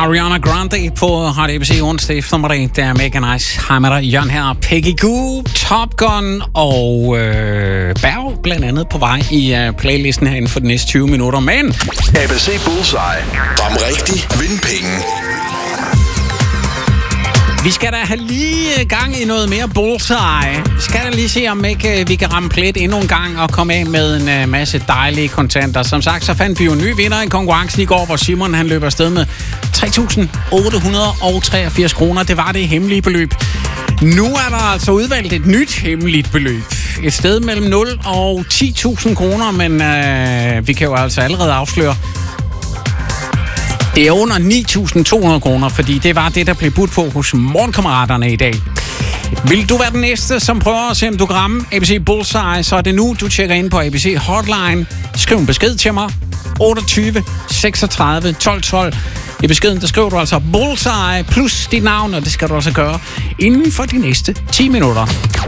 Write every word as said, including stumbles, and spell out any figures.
Ariana Grande på Radio A B C onsdag eftermiddag. Det er mega nice. Hej med dig, Jørgen her. Peggy Goo, Top Gun og øh, Berg blandt andet på vej i uh, playlisten her inden for de næste tyve minutter. Men A B C Bullseye. Ram rigtig, vind penge. vi skal da have lige gang i noget mere bullseye. Vi skal da lige se, om ikke vi kan ramme plet endnu en gang og komme af med en uh, masse dejlige kontanter. Som sagt, så fandt vi jo en ny vinder i konkurrencen i går, hvor Simon han løber afsted med tre tusind otte hundrede og treogfirs kroner. Det var det hemmelige beløb. Nu er der altså udvalgt et nyt hemmeligt beløb. Et sted mellem nul og ti tusind kroner, men uh, vi kan jo altså allerede afsløre, det er under ni tusind to hundrede kroner, fordi det var det, der blev budt på hos Morgenkammeraterne i dag. Vil du være den næste, som prøver at se, om du kan ramme A B C Bullseye, så er det nu, du tjekker ind på A B C Hotline. Skriv en besked til mig. otteogtyve seksogtredive tolv tolv. I beskeden, der skriver du altså Bullseye plus dit navn, og det skal du altså gøre inden for de næste ti minutter.